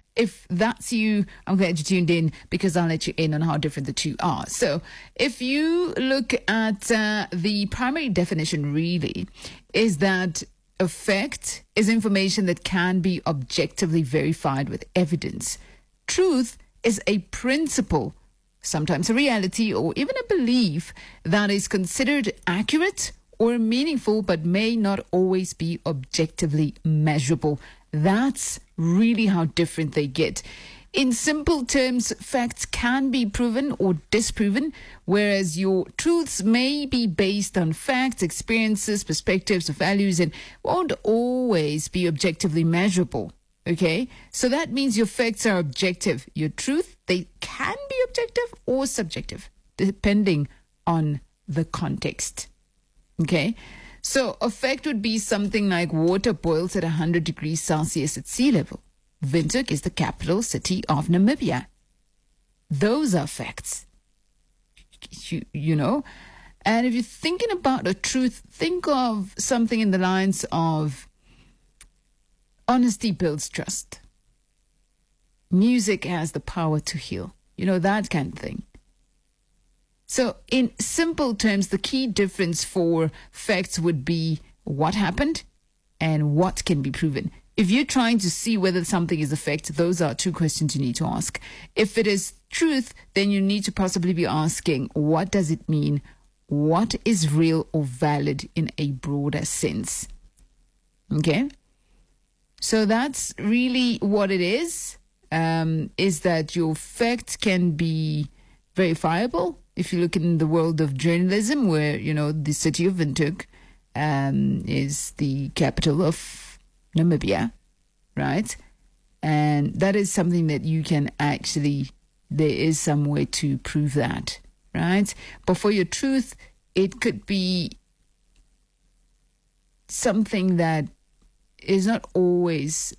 If that's you, I'm glad you tuned in because I'll let you in on how different the two are. So if you look at the primary definition, really, is that a fact is information that can be objectively verified with evidence. Truth is a principle, sometimes a reality or even a belief that is considered accurate or meaningful but may not always be objectively measurable. That's really how different they get. In simple terms, facts can be proven or disproven, whereas your truths may be based on facts, experiences, perspectives, or values, and won't always be objectively measurable. Okay? So that means your facts are objective. Your truth, they can be objective or subjective, depending on the context. Okay? So a fact would be something like water boils at 100 degrees Celsius at sea level. Windhoek is the capital city of Namibia. Those are facts. You know? And if you're thinking about a truth, think of something in the lines of honesty builds trust. Music has the power to heal. You know, that kind of thing. So in simple terms, the key difference for facts would be what happened and what can be proven. If you're trying to see whether something is a fact, those are two questions you need to ask. If it is truth, then you need to possibly be asking, what does it mean? What is real or valid in a broader sense? Okay? So that's really what it is that your facts can be verifiable. If you look in the world of journalism, where, you know, the city of Windhoek is the capital of Namibia, right? And that is something that you can actually, there is some way to prove that, right? But for your truth, it could be something that is not always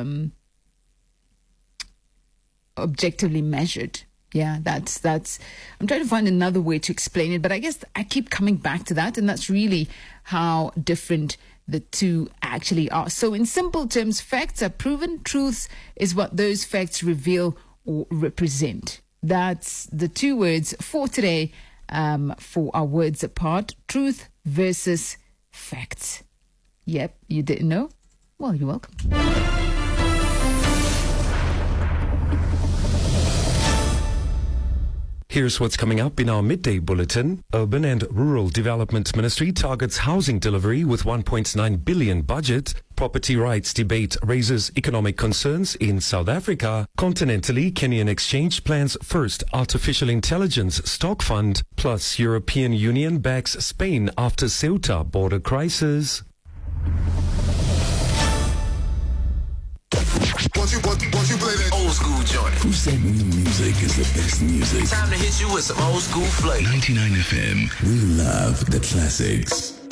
objectively measured. Yeah, that's. I'm trying to find another way to explain it, but I guess I keep coming back to that, and that's really how different the two actually are. So in simple terms, facts are proven. Truths is what those facts reveal or represent. That's the two words for today for our words apart. Truth versus facts. Yep, you didn't know? Well, you're welcome. Here's what's coming up in our midday bulletin. Urban and Rural Development Ministry targets housing delivery with 1.9 billion budget. Property rights debate raises economic concerns in South Africa. Continentally, Kenyan Exchange plans first artificial intelligence stock fund. Plus, European Union backs Spain after Ceuta border crisis. Once you play that old school joint. Who said new music is the best music? Time to hit you with some old school flavor. 99 FM. We love the classics.